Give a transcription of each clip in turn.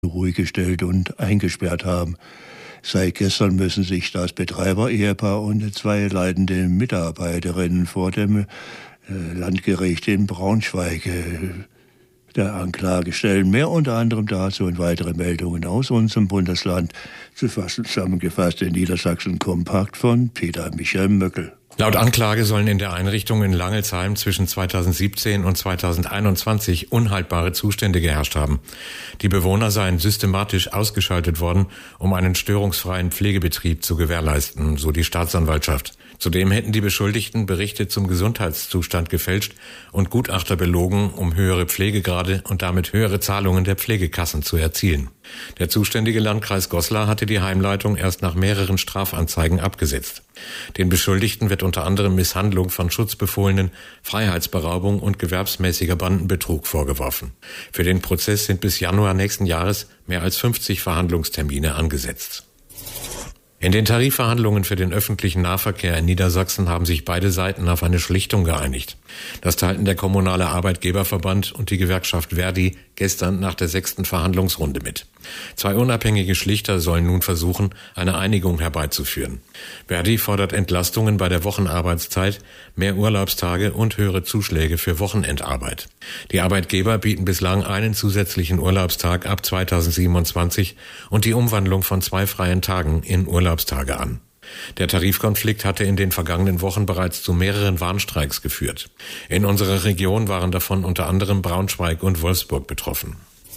ruhig gestellt und eingesperrt haben. Seit gestern müssen sich das Betreiber-Ehepaar und 2 leitende Mitarbeiterinnen vor dem Landgericht in Braunschweig der Anklage stellen. Mehr unter anderem dazu und weitere Meldungen aus unserem Bundesland, zusammengefasst in Niedersachsen kompakt von Peter Michael Möckel. Laut Anklage sollen in der Einrichtung in Langelsheim zwischen 2017 und 2021 unhaltbare Zustände geherrscht haben. Die Bewohner seien systematisch ausgeschaltet worden, um einen störungsfreien Pflegebetrieb zu gewährleisten, so die Staatsanwaltschaft. Zudem hätten die Beschuldigten Berichte zum Gesundheitszustand gefälscht und Gutachter belogen, um höhere Pflegegrade und damit höhere Zahlungen der Pflegekassen zu erzielen. Der zuständige Landkreis Goslar hatte die Heimleitung erst nach mehreren Strafanzeigen abgesetzt. Den Beschuldigten wird unter anderem Misshandlung von Schutzbefohlenen, Freiheitsberaubung und gewerbsmäßiger Bandenbetrug vorgeworfen. Für den Prozess sind bis Januar nächsten Jahres mehr als 50 Verhandlungstermine angesetzt. In den Tarifverhandlungen für den öffentlichen Nahverkehr in Niedersachsen haben sich beide Seiten auf eine Schlichtung geeinigt. Das teilten der Kommunale Arbeitgeberverband und die Gewerkschaft Verdi gestern nach der 6. Verhandlungsrunde mit. 2 unabhängige Schlichter sollen nun versuchen, eine Einigung herbeizuführen. Verdi fordert Entlastungen bei der Wochenarbeitszeit, mehr Urlaubstage und höhere Zuschläge für Wochenendarbeit. Die Arbeitgeber bieten bislang einen zusätzlichen Urlaubstag ab 2027 und die Umwandlung von 2 freien Tagen in Urlaubstage an. Der Tarifkonflikt hatte in den vergangenen Wochen bereits zu mehreren Warnstreiks geführt. In unserer Region waren davon unter anderem Braunschweig und Wolfsburg betroffen.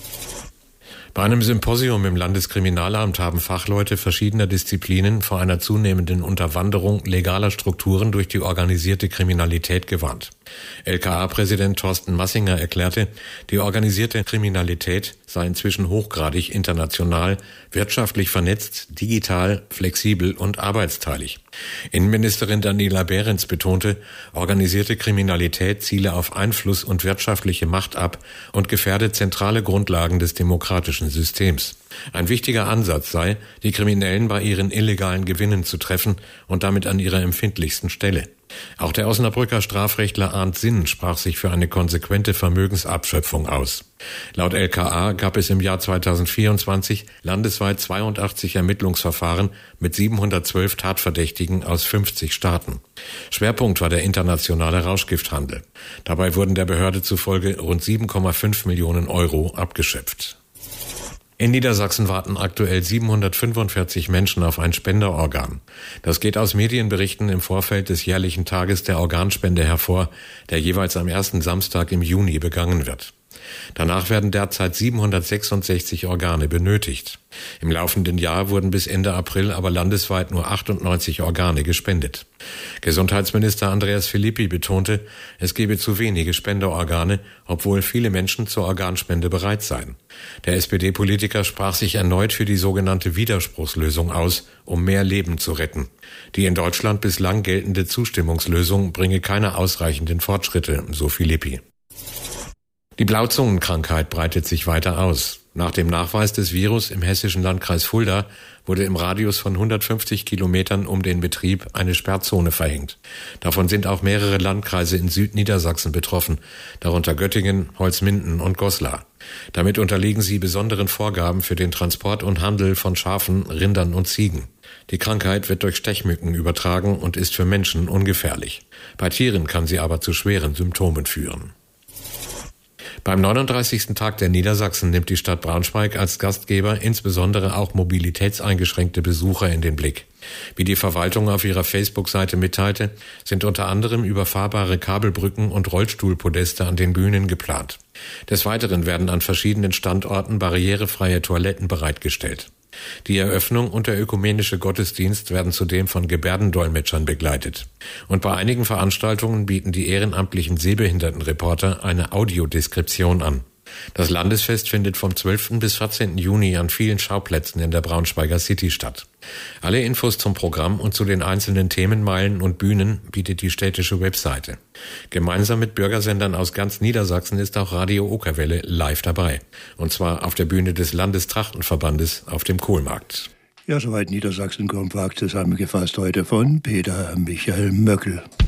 Bei einem Symposium im Landeskriminalamt haben Fachleute verschiedener Disziplinen vor einer zunehmenden Unterwanderung legaler Strukturen durch die organisierte Kriminalität gewarnt. LKA-Präsident Thorsten Massinger erklärte, die organisierte Kriminalität sei inzwischen hochgradig international, wirtschaftlich vernetzt, digital, flexibel und arbeitsteilig. Innenministerin Daniela Behrens betonte, organisierte Kriminalität ziele auf Einfluss und wirtschaftliche Macht ab und gefährde zentrale Grundlagen des demokratischen Systems. Ein wichtiger Ansatz sei, die Kriminellen bei ihren illegalen Gewinnen zu treffen und damit an ihrer empfindlichsten Stelle. Auch der Osnabrücker Strafrechtler Arndt Sinn sprach sich für eine konsequente Vermögensabschöpfung aus. Laut LKA gab es im Jahr 2024 landesweit 82 Ermittlungsverfahren mit 712 Tatverdächtigen aus 50 Staaten. Schwerpunkt war der internationale Rauschgifthandel. Dabei wurden der Behörde zufolge rund 7,5 Millionen Euro abgeschöpft. In Niedersachsen warten aktuell 745 Menschen auf ein Spenderorgan. Das geht aus Medienberichten im Vorfeld des jährlichen Tages der Organspende hervor, der jeweils am ersten Samstag im Juni begangen wird. Danach werden derzeit 766 Organe benötigt. Im laufenden Jahr wurden bis Ende April aber landesweit nur 98 Organe gespendet. Gesundheitsminister Andreas Philippi betonte, es gebe zu wenige Spenderorgane, obwohl viele Menschen zur Organspende bereit seien. Der SPD-Politiker sprach sich erneut für die sogenannte Widerspruchslösung aus, um mehr Leben zu retten. Die in Deutschland bislang geltende Zustimmungslösung bringe keine ausreichenden Fortschritte, so Philippi. Die Blauzungenkrankheit breitet sich weiter aus. Nach dem Nachweis des Virus im hessischen Landkreis Fulda wurde im Radius von 150 Kilometern um den Betrieb eine Sperrzone verhängt. Davon sind auch mehrere Landkreise in Südniedersachsen betroffen, darunter Göttingen, Holzminden und Goslar. Damit unterliegen sie besonderen Vorgaben für den Transport und Handel von Schafen, Rindern und Ziegen. Die Krankheit wird durch Stechmücken übertragen und ist für Menschen ungefährlich. Bei Tieren kann sie aber zu schweren Symptomen führen. Beim 39. Tag der Niedersachsen nimmt die Stadt Braunschweig als Gastgeber insbesondere auch mobilitätseingeschränkte Besucher in den Blick. Wie die Verwaltung auf ihrer Facebook-Seite mitteilte, sind unter anderem überfahrbare Kabelbrücken und Rollstuhlpodeste an den Bühnen geplant. Des Weiteren werden an verschiedenen Standorten barrierefreie Toiletten bereitgestellt. Die Eröffnung und der ökumenische Gottesdienst werden zudem von Gebärdendolmetschern begleitet. Und bei einigen Veranstaltungen bieten die ehrenamtlichen Sehbehindertenreporter eine Audiodeskription an. Das Landesfest findet vom 12. bis 14. Juni an vielen Schauplätzen in der Braunschweiger City statt. Alle Infos zum Programm und zu den einzelnen Themenmeilen und Bühnen bietet die städtische Webseite. Gemeinsam mit Bürgersendern aus ganz Niedersachsen ist auch Radio Okerwelle live dabei. Und zwar auf der Bühne des Landestrachtenverbandes auf dem Kohlmarkt. Ja, soweit Niedersachsen kompakt zusammengefasst heute von Peter Michael Möckel.